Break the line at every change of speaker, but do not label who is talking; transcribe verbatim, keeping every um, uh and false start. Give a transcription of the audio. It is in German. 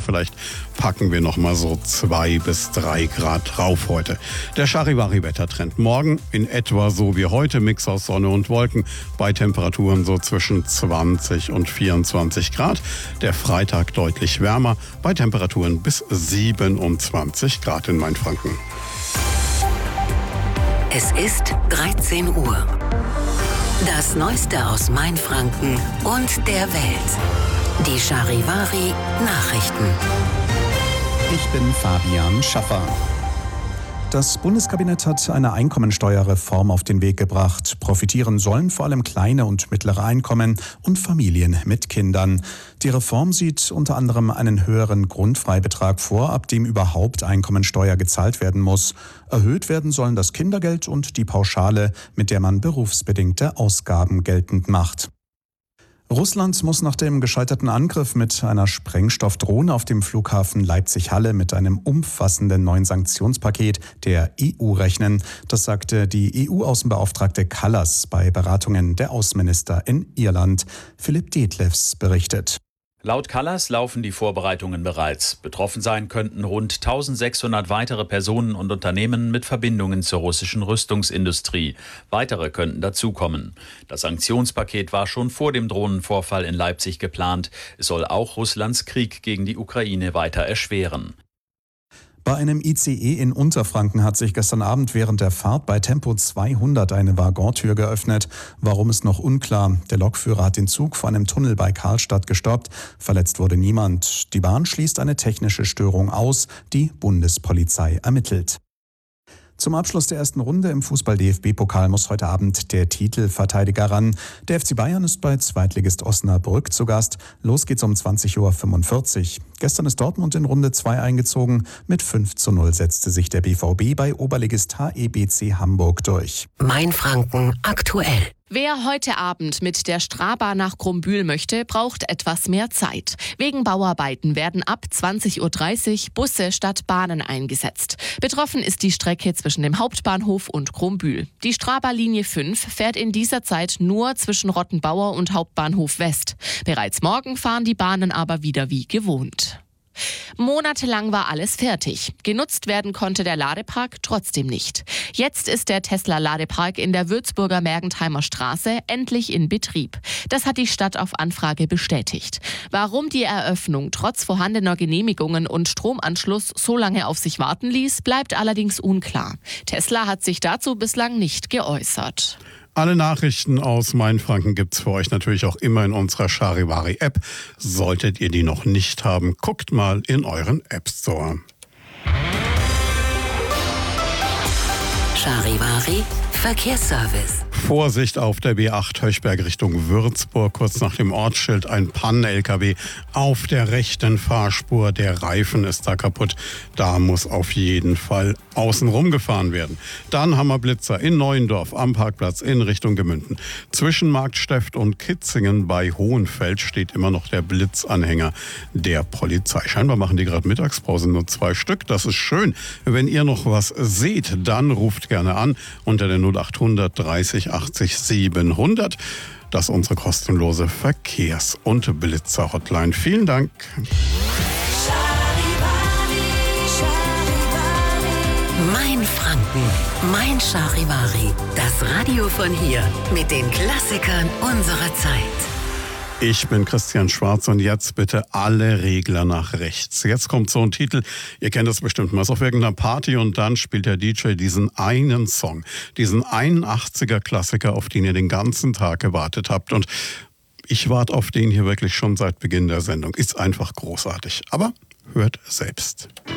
Vielleicht packen wir noch mal so zwei bis drei Grad drauf heute. Der Charivari-Wettertrend. Morgen in etwa so wie heute. Mix aus Sonne und Wolken. Bei Temperaturen so zwischen zwanzig und vierundzwanzig Grad. Der Freitag deutlich wärmer. Bei Temperaturen bis siebenundzwanzig Grad in Mainfranken.
Es ist dreizehn Uhr. Das Neueste aus Mainfranken und der Welt. Die Charivari Nachrichten.
Ich bin Fabian Schaffer. Das Bundeskabinett hat eine Einkommensteuerreform auf den Weg gebracht. Profitieren sollen vor allem kleine und mittlere Einkommen und Familien mit Kindern. Die Reform sieht unter anderem einen höheren Grundfreibetrag vor, ab dem überhaupt Einkommensteuer gezahlt werden muss. Erhöht werden sollen das Kindergeld und die Pauschale, mit der man berufsbedingte Ausgaben geltend macht. Russland muss nach dem gescheiterten Angriff mit einer Sprengstoffdrohne auf dem Flughafen Leipzig-Halle mit einem umfassenden neuen Sanktionspaket der E U rechnen. Das sagte die E U-Außenbeauftragte Kallas bei Beratungen der Außenminister in Irland. Philipp Detlefs berichtet.
Laut Kallas laufen die Vorbereitungen bereits. Betroffen sein könnten rund eintausendsechshundert weitere Personen und Unternehmen mit Verbindungen zur russischen Rüstungsindustrie. Weitere könnten dazukommen. Das Sanktionspaket war schon vor dem Drohnenvorfall in Leipzig geplant. Es soll auch Russlands Krieg gegen die Ukraine weiter erschweren.
Bei einem I C E in Unterfranken hat sich gestern Abend während der Fahrt bei Tempo zweihundert eine Waggontür geöffnet. Warum ist noch unklar. Der Lokführer hat den Zug vor einem Tunnel bei Karlstadt gestoppt. Verletzt wurde niemand. Die Bahn schließt eine technische Störung aus. Die Bundespolizei ermittelt. Zum Abschluss der ersten Runde im Fußball-D F B-Pokal muss heute Abend der Titelverteidiger ran. Der F C Bayern ist bei Zweitligist Osnabrück zu Gast. Los geht's um zwanzig Uhr fünfundvierzig. Gestern ist Dortmund in Runde zwei eingezogen. Mit fünf zu null setzte sich der B V B bei Oberligist H E B C Hamburg durch.
Mainfranken aktuell.
Wer heute Abend mit der Straba nach Krumbühl möchte, braucht etwas mehr Zeit. Wegen Bauarbeiten werden ab zwanzig Uhr dreißig Busse statt Bahnen eingesetzt. Betroffen ist die Strecke zwischen dem Hauptbahnhof und Krumbühl. Die Straba-Linie fünf fährt in dieser Zeit nur zwischen Rottenbauer und Hauptbahnhof West. Bereits morgen fahren die Bahnen aber wieder wie gewohnt. Monatelang war alles fertig. Genutzt werden konnte der Ladepark trotzdem nicht. Jetzt ist der Tesla-Ladepark in der Würzburger Mergentheimer Straße endlich in Betrieb. Das hat die Stadt auf Anfrage bestätigt. Warum die Eröffnung trotz vorhandener Genehmigungen und Stromanschluss so lange auf sich warten ließ, bleibt allerdings unklar. Tesla hat sich dazu bislang nicht geäußert.
Alle Nachrichten aus Mainfranken gibt's für euch natürlich auch immer in unserer Charivari-App. Solltet ihr die noch nicht haben, guckt mal in euren App Store.
Charivari Verkehrsservice.
Vorsicht auf der B acht Höchberg Richtung Würzburg. Kurz nach dem Ortsschild ein Pannen-L K W auf der rechten Fahrspur. Der Reifen ist da kaputt. Da muss auf jeden Fall außenrum gefahren werden. Dann haben wir Blitzer in Neuendorf am Parkplatz in Richtung Gemünden. Zwischen Marktsteft und Kitzingen bei Hohenfeld steht immer noch der Blitzanhänger der Polizei. Scheinbar machen die gerade Mittagspause, nur zwei Stück. Das ist schön. Wenn ihr noch was seht, dann ruft gerne an unter der null acht hundert dreißig achtzig siebenhundert. Das ist unsere kostenlose Verkehrs- und Blitzer-Hotline. Vielen Dank.
Mainfranken, mein Charivari. Das Radio von hier mit den Klassikern unserer Zeit.
Ich bin Christian Schwarz und jetzt bitte alle Regler nach rechts. Jetzt kommt so ein Titel, ihr kennt das bestimmt, man ist auf irgendeiner Party und dann spielt der D J diesen einen Song, diesen einundachtziger Klassiker, auf den ihr den ganzen Tag gewartet habt. Und ich warte auf den hier wirklich schon seit Beginn der Sendung. Ist einfach großartig. Aber hört selbst.